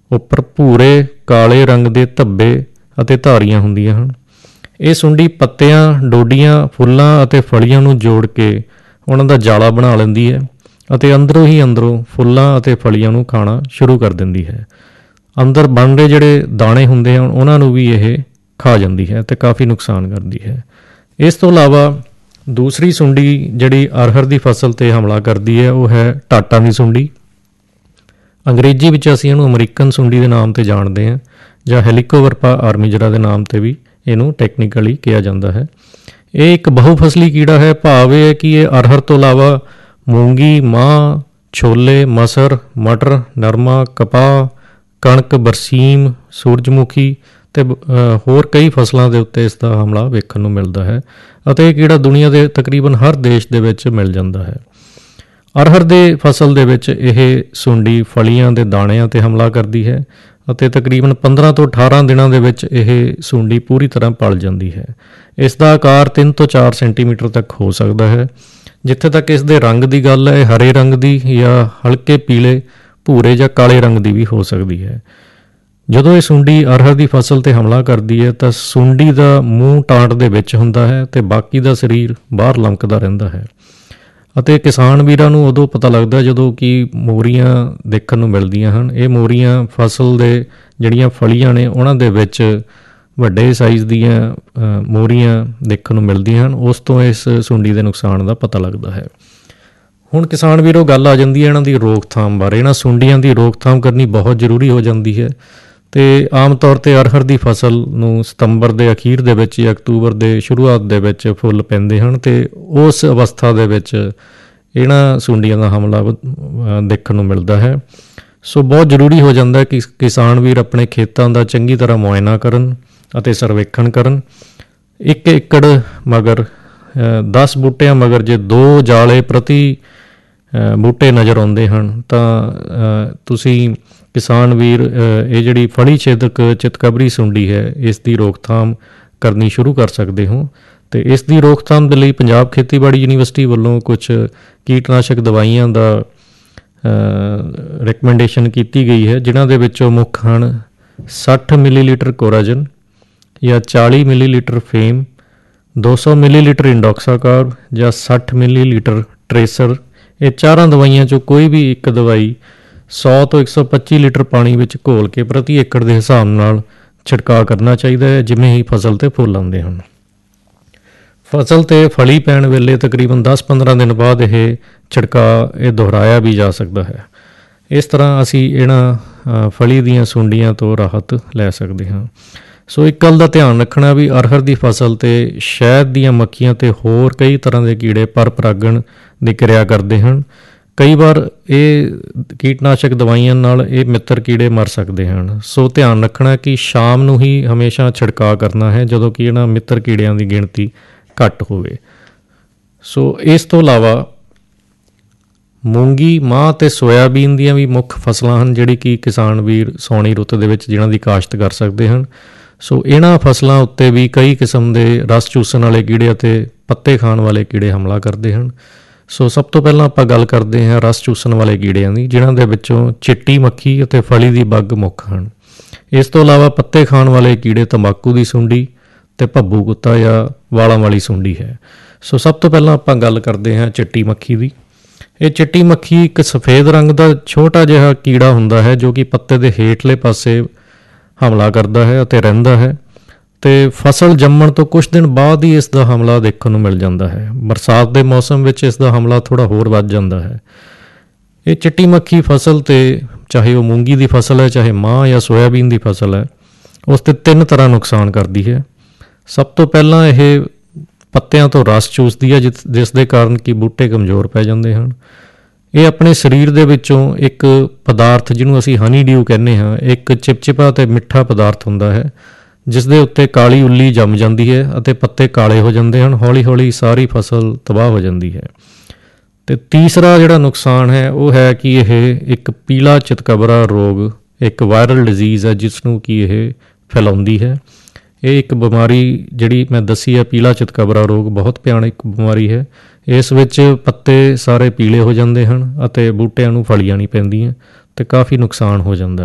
ਉੱਪਰ ਭੂਰੇ ਕਾਲੇ ਰੰਗ ਦੇ ਧੱਬੇ ਅਤੇ ਧਾਰੀਆਂ ਹੁੰਦੀਆਂ ਹਨ। ਇਹ ਸੁੰਡੀ ਪੱਤਿਆਂ, ਡੋਡੀਆਂ, ਫੁੱਲਾਂ ਅਤੇ ਫਲੀਆਂ ਨੂੰ ਜੋੜ ਕੇ ਉਹਨਾਂ ਦਾ ਜਾਲਾ ਬਣਾ ਲੈਂਦੀ ਹੈ ਅਤੇ ਅੰਦਰੋਂ ਫੁੱਲਾਂ ਅਤੇ ਫਲੀਆਂ ਨੂੰ ਖਾਣਾ ਸ਼ੁਰੂ ਕਰ ਦਿੰਦੀ ਹੈ। ਅੰਦਰ ਬਣਦੇ ਜਿਹੜੇ ਦਾਣੇ ਹੁੰਦੇ ਹਨ ਉਹਨਾਂ ਨੂੰ ਵੀ ਇਹ ਖਾ ਜਾਂਦੀ ਹੈ ਅਤੇ ਕਾਫੀ ਨੁਕਸਾਨ ਕਰਦੀ ਹੈ। ਇਸ ਤੋਂ ਇਲਾਵਾ ਦੂਸਰੀ ਸੁੰਡੀ ਜਿਹੜੀ ਅਰਹਰ ਦੀ ਫਸਲ 'ਤੇ ਹਮਲਾ ਕਰਦੀ ਹੈ ਉਹ ਹੈ ਟਾਟਾਂ ਦੀ ਸੁੰਡੀ। ਅੰਗਰੇਜ਼ੀ ਵਿੱਚ ਅਸੀਂ ਇਹਨੂੰ ਅਮਰੀਕਨ ਸੁੰਡੀ ਦੇ ਨਾਮ 'ਤੇ ਜਾਣਦੇ ਹਾਂ, ਜਾਂ ਹੈਲੀਕੋਵਰਪਾ ਆਰਮੀਜਰਾ ਦੇ ਨਾਮ 'ਤੇ ਵੀ ਇਹਨੂੰ ਟੈਕਨੀਕਲੀ ਕਿਹਾ ਜਾਂਦਾ ਹੈ। ਇਹ ਇੱਕ ਬਹੁ ਫਸਲੀ ਕੀੜਾ ਹੈ। ਭਾਵ ਇਹ ਹੈ ਕਿ ਇਹ ਅਰਹਰ ਤੋਂ ਇਲਾਵਾ ਮੂੰਗੀ, ਮਾਂਹ, ਛੋਲੇ, ਮਸਰ, ਮਟਰ, ਨਰਮਾ, ਕਪਾਹ, ਕਣਕ, ਬਰਸੀਮ, ਸੂਰਜਮੁਖੀ ਅਤੇ ਹੋਰ ਕਈ ਫਸਲਾਂ ਦੇ ਉੱਤੇ ਇਸ ਦਾ ਹਮਲਾ ਵੇਖਣ ਨੂੰ ਮਿਲਦਾ ਹੈ ਅਤੇ ਇਹ ਕੀੜਾ ਦੁਨੀਆ ਦੇ ਤਕਰੀਬਨ ਹਰ ਦੇਸ਼ ਦੇ ਵਿੱਚ ਮਿਲ ਜਾਂਦਾ ਹੈ। ਅਰਹਰ ਦੇ ਫਸਲ ਦੇ ਵਿੱਚ ਇਹ ਸੁੰਡੀ ਫਲੀਆਂ ਦੇ ਦਾਣਿਆਂ 'ਤੇ ਹਮਲਾ ਕਰਦੀ ਹੈ ਅਤੇ ਤਕਰੀਬਨ 15 ਤੋਂ 18 ਦਿਨਾਂ ਦੇ ਵਿੱਚ ਇਹ ਸੁੰਡੀ ਪੂਰੀ ਤਰ੍ਹਾਂ ਪਲ ਜਾਂਦੀ ਹੈ। ਇਸ ਦਾ ਆਕਾਰ 3 ਤੋਂ 4 ਸੈਂਟੀਮੀਟਰ ਤੱਕ ਹੋ ਸਕਦਾ ਹੈ। ਜਿੱਥੇ ਤੱਕ ਇਸ ਦੇ ਰੰਗ ਦੀ ਗੱਲ ਹੈ, ਹਰੇ ਰੰਗ ਦੀ ਜਾਂ ਹਲਕੇ ਪੀਲੇ, ਭੂਰੇ ਜਾਂ ਕਾਲੇ ਰੰਗ ਦੀ ਵੀ ਹੋ ਸਕਦੀ ਹੈ। ਜਦੋਂ ਇਹ ਸੁੰਡੀ ਅਰਹਰ ਦੀ ਫਸਲ 'ਤੇ ਹਮਲਾ ਕਰਦੀ ਹੈ ਤਾਂ ਸੁੰਡੀ ਦਾ ਮੂੰਹ ਟਾਂਟ ਦੇ ਵਿੱਚ ਹੁੰਦਾ ਹੈ ਅਤੇ ਬਾਕੀ ਦਾ ਸਰੀਰ ਬਾਹਰ ਲਮਕਦਾ ਰਹਿੰਦਾ ਹੈ ਅਤੇ ਕਿਸਾਨ ਵੀਰਾਂ ਨੂੰ ਉਦੋਂ ਪਤਾ ਲੱਗਦਾ ਜਦੋਂ ਕਿ ਮੋਰੀਆਂ ਦੇਖਣ ਨੂੰ ਮਿਲਦੀਆਂ ਹਨ। ਇਹ ਮੋਰੀਆਂ ਫਸਲ ਦੇ ਜਿਹੜੀਆਂ ਫਲੀਆਂ ਨੇ ਉਹਨਾਂ ਦੇ ਵਿੱਚ ਵੱਡੇ ਸਾਈਜ਼ ਦੀਆਂ ਮੋਰੀਆਂ ਦੇਖਣ ਨੂੰ ਮਿਲਦੀਆਂ ਹਨ। ਉਸ ਤੋਂ ਇਸ ਸੁੰਡੀ ਦੇ ਨੁਕਸਾਨ ਦਾ ਪਤਾ ਲੱਗਦਾ ਹੈ। ਹੁਣ ਕਿਸਾਨ ਵੀਰੋ ਗੱਲ ਆ ਜਾਂਦੀ ਹੈ ਇਹਨਾਂ ਦੀ ਰੋਕਥਾਮ ਬਾਰੇ। ਇਹਨਾਂ ਸੁੰਡੀਆਂ ਦੀ ਰੋਕਥਾਮ ਕਰਨੀ ਬਹੁਤ ਜ਼ਰੂਰੀ ਹੋ ਜਾਂਦੀ ਹੈ ਅਤੇ ਆਮ ਤੌਰ 'ਤੇ ਅਰਹਰ ਦੀ ਫਸਲ ਨੂੰ ਸਤੰਬਰ ਦੇ ਅਖੀਰ ਦੇ ਵਿੱਚ ਜਾਂ ਅਕਤੂਬਰ ਦੇ ਸ਼ੁਰੂਆਤ ਦੇ ਵਿੱਚ ਫੁੱਲ ਪੈਂਦੇ ਹਨ ਅਤੇ ਉਸ ਅਵਸਥਾ ਦੇ ਵਿੱਚ ਇਹਨਾਂ ਸੁੰਡੀਆਂ ਦਾ ਹਮਲਾ ਦੇਖਣ ਨੂੰ ਮਿਲਦਾ ਹੈ। ਸੋ ਬਹੁਤ ਜ਼ਰੂਰੀ ਹੋ ਜਾਂਦਾ ਕਿ ਕਿਸਾਨ ਵੀਰ ਆਪਣੇ ਖੇਤਾਂ ਦਾ ਚੰਗੀ ਤਰ੍ਹਾਂ ਮੁਆਇਨਾ ਕਰਨ ਅਤੇ ਸਰਵੇਖਣ ਕਰਨ। 1 ਏਕੜ ਮਗਰ 10 ਬੂਟਿਆਂ ਮਗਰ ਜੇ 2 ਜਾਲੇ ਪ੍ਰਤੀ ਬੂਟੇ ਨਜ਼ਰ ਆਉਂਦੇ ਹਨ ਤਾਂ ਤੁਸੀਂ ਕਿਸਾਨ ਵੀਰ ਇਹ ਜਿਹੜੀ ਫਲੀ ਛੇਦਕ ਚਿਤਕਬਰੀ ਸੁੰਡੀ ਹੈ ਇਸ ਦੀ ਰੋਕਥਾਮ ਕਰਨੀ ਸ਼ੁਰੂ ਕਰ ਸਕਦੇ ਹੋ। ਅਤੇ ਇਸ ਦੀ ਰੋਕਥਾਮ ਦੇ ਲਈ ਪੰਜਾਬ ਖੇਤੀਬਾੜੀ ਯੂਨੀਵਰਸਿਟੀ ਵੱਲੋਂ ਕੁਝ ਕੀਟਨਾਸ਼ਕ ਦਵਾਈਆਂ ਦਾ ਰਿਕਮੈਂਡੇਸ਼ਨ ਕੀਤੀ ਗਈ ਹੈ, ਜਿਨ੍ਹਾਂ ਦੇ ਵਿੱਚੋਂ ਮੁੱਖ ਹਨ 60 ਮਿਲੀਲੀਟਰ ਕੋਰਾਜਨ ਜਾਂ 40 ਮਿਲੀਲੀਟਰ ਫੇਮ, 200 ਮਿਲੀਲੀਟਰ ਇੰਡੋਕਸਾਕਾਰਬ ਜਾਂ 60 ਮਿਲੀਲੀਟਰ ਟਰੇਸਰ। ਇਹ ਚਾਰਾਂ ਦਵਾਈਆਂ 'ਚੋਂ ਕੋਈ ਵੀ ਇੱਕ ਦਵਾਈ 100 ਤੋਂ 125 ਲੀਟਰ ਪਾਣੀ ਵਿੱਚ ਘੋਲ ਕੇ ਪ੍ਰਤੀ ਏਕੜ ਦੇ ਹਿਸਾਬ ਨਾਲ ਛਿੜਕਾਅ ਕਰਨਾ ਚਾਹੀਦਾ ਹੈ ਜਿਵੇਂ ਹੀ ਫਸਲ 'ਤੇ ਫੁੱਲ ਆਉਂਦੇ ਹਨ। ਫਸਲ 'ਤੇ ਫਲੀ ਪੈਣ ਵੇਲੇ ਤਕਰੀਬਨ 10-15 ਦਿਨ ਬਾਅਦ ਇਹ ਛਿੜਕਾਅ ਦੁਹਰਾਇਆ ਵੀ ਜਾ ਸਕਦਾ ਹੈ। ਇਸ ਤਰ੍ਹਾਂ ਅਸੀਂ ਇਹਨਾਂ ਫਲੀ ਦੀਆਂ ਸੁੰਡੀਆਂ ਤੋਂ ਰਾਹਤ ਲੈ ਸਕਦੇ ਹਾਂ। ਸੋ ਇੱਕ ਗੱਲ ਦਾ ਧਿਆਨ ਰੱਖਣਾ ਵੀ ਅਰਹਰ ਦੀ ਫਸਲ 'ਤੇ ਸ਼ਹਿਦ ਦੀਆਂ ਮੱਖੀਆਂ ਅਤੇ ਹੋਰ ਕਈ ਤਰ੍ਹਾਂ ਦੇ ਕੀੜੇ ਪਰ ਪਰਾਗਣ ਦੀ ਕਿਰਿਆ ਕਰਦੇ ਹਨ। ਕਈ ਵਾਰ ਇਹ ਕੀਟਨਾਸ਼ਕ ਦਵਾਈਆਂ ਨਾਲ ਇਹ ਮਿੱਤਰ ਕੀੜੇ ਮਰ ਸਕਦੇ ਹਨ। ਸੋ ਧਿਆਨ ਰੱਖਣਾ ਕਿ ਸ਼ਾਮ ਨੂੰ ਹੀ ਹਮੇਸ਼ਾ ਛਿੜਕਾਅ ਕਰਨਾ ਹੈ ਜਦੋਂ ਕਿ ਇਹਨਾਂ ਮਿੱਤਰ ਕੀੜਿਆਂ ਦੀ ਗਿਣਤੀ ਘੱਟ ਹੋਵੇ। ਸੋ ਇਸ ਤੋਂ ਇਲਾਵਾ ਮੂੰਗੀ, ਮਾਂਹ ਅਤੇ ਸੋਇਆਬੀਨ ਦੀਆਂ ਵੀ ਮੁੱਖ ਫਸਲਾਂ ਹਨ ਜਿਹੜੀ ਕਿ ਕਿਸਾਨ ਵੀਰ ਸਾਉਣੀ ਰੁੱਤ ਦੇ ਵਿੱਚ ਜਿਹਨਾਂ ਦੀ ਕਾਸ਼ਤ ਕਰ ਸਕਦੇ ਹਨ। ਸੋ ਇਹਨਾਂ ਫਸਲਾਂ ਉੱਤੇ ਵੀ ਕਈ ਕਿਸਮ ਦੇ ਰਸ ਚੂਸਣ ਵਾਲੇ ਕੀੜੇ ਅਤੇ ਪੱਤੇ ਖਾਣ ਵਾਲੇ ਕੀੜੇ ਹਮਲਾ ਕਰਦੇ ਹਨ। ਸੋ ਸਭ ਤੋਂ ਪਹਿਲਾਂ ਆਪਾਂ ਗੱਲ ਕਰਦੇ ਹਾਂ ਰਸ ਚੂਸਣ ਵਾਲੇ ਕੀੜਿਆਂ ਦੀ, ਜਿਨ੍ਹਾਂ ਦੇ ਵਿੱਚੋਂ ਚਿੱਟੀ ਮੱਖੀ ਅਤੇ ਫਲੀ ਦੀ ਬੱਗ ਮੁੱਖ ਹਨ। ਇਸ ਤੋਂ ਇਲਾਵਾ ਪੱਤੇ ਖਾਣ ਵਾਲੇ ਕੀੜੇ ਤੰਬਾਕੂ ਦੀ ਸੁੰਡੀ ਅਤੇ ਭੱਬੂ ਕੁੱਤਾ ਜਾਂ ਵਾਲਾਂ ਵਾਲੀ ਸੁੰਡੀ ਹੈ। ਸੋ ਸਭ ਤੋਂ ਪਹਿਲਾਂ ਆਪਾਂ ਗੱਲ ਕਰਦੇ ਹਾਂ ਚਿੱਟੀ ਮੱਖੀ ਦੀ। ਇਹ ਚਿੱਟੀ ਮੱਖੀ ਇੱਕ ਸਫੇਦ ਰੰਗ ਦਾ ਛੋਟਾ ਜਿਹਾ ਕੀੜਾ ਹੁੰਦਾ ਹੈ ਜੋ ਕਿ ਪੱਤੇ ਦੇ ਹੇਠਲੇ ਪਾਸੇ ਹਮਲਾ ਕਰਦਾ ਹੈ ਅਤੇ ਰਹਿੰਦਾ ਹੈ ਅਤੇ ਫਸਲ ਜੰਮਣ ਤੋਂ ਕੁਛ ਦਿਨ ਬਾਅਦ ਹੀ ਇਸ ਦਾ ਹਮਲਾ ਦੇਖਣ ਨੂੰ ਮਿਲ ਜਾਂਦਾ ਹੈ। ਬਰਸਾਤ ਦੇ ਮੌਸਮ ਵਿੱਚ ਇਸ ਦਾ ਹਮਲਾ ਥੋੜ੍ਹਾ ਹੋਰ ਵੱਧ ਜਾਂਦਾ ਹੈ। ਇਹ ਚਿੱਟੀ ਮੱਖੀ ਫਸਲ 'ਤੇ ਚਾਹੇ ਉਹ ਮੂੰਗੀ ਦੀ ਫਸਲ ਹੈ, ਚਾਹੇ ਮਾਂਹ ਜਾਂ ਸੋਇਆਬੀਨ ਦੀ ਫਸਲ ਹੈ, ਉਸ 'ਤੇ 3 ਤਰ੍ਹਾਂ ਨੁਕਸਾਨ ਕਰਦੀ ਹੈ। ਸਭ ਤੋਂ ਪਹਿਲਾਂ ਇਹ ਪੱਤਿਆਂ ਤੋਂ ਰਸ ਚੂਸਦੀ ਹੈ ਜਿਸ ਦੇ ਕਾਰਨ ਕਿ ਬੂਟੇ ਕਮਜ਼ੋਰ ਪੈ ਜਾਂਦੇ ਹਨ। ਇਹ ਆਪਣੇ ਸਰੀਰ ਦੇ ਵਿੱਚੋਂ ਇੱਕ ਪਦਾਰਥ ਜਿਹਨੂੰ ਅਸੀਂ ਹਨੀ ਡਿਊ ਕਹਿੰਦੇ ਹਾਂ, ਇੱਕ ਚਿਪਚਿਪਾ ਅਤੇ ਮਿੱਠਾ ਪਦਾਰਥ ਹੁੰਦਾ ਹੈ ਜਿਸ ਦੇ ਉੱਤੇ ਕਾਲੀ ਉੱਲੀ ਜੰਮ ਜਾਂਦੀ ਹੈ ਅਤੇ ਪੱਤੇ ਕਾਲੇ ਹੋ ਜਾਂਦੇ ਹਨ। ਹੌਲੀ ਹੌਲੀ ਸਾਰੀ ਫਸਲ ਤਬਾਹ ਹੋ ਜਾਂਦੀ ਹੈ। ਅਤੇ ਤੀਸਰਾ ਜਿਹੜਾ ਨੁਕਸਾਨ ਹੈ ਉਹ ਹੈ ਕਿ ਇਹ ਇੱਕ ਪੀਲਾ ਚਿਤਕਬਰਾ ਰੋਗ ਇੱਕ ਵਾਇਰਲ ਡਿਜ਼ੀਜ਼ ਹੈ ਜਿਸ ਨੂੰ ਕਿ ਇਹ ਫੈਲਾਉਂਦੀ ਹੈ। ਇਹ ਇੱਕ ਬਿਮਾਰੀ ਜਿਹੜੀ ਮੈਂ ਦੱਸੀ ਹੈ ਪੀਲਾ ਚਿਤਕਬਰਾ ਰੋਗ ਬਹੁਤ ਭਿਆਨਕ ਬਿਮਾਰੀ ਹੈ। ਇਸ ਵਿੱਚ ਪੱਤੇ ਸਾਰੇ ਪੀਲੇ ਹੋ ਜਾਂਦੇ ਹਨ ਅਤੇ ਬੂਟਿਆਂ ਨੂੰ ਫਲੀਆਂ ਨਹੀਂ ਪੈਂਦੀਆਂ ਅਤੇ ਕਾਫੀ ਨੁਕਸਾਨ ਹੋ ਜਾਂਦਾ ਹੈ।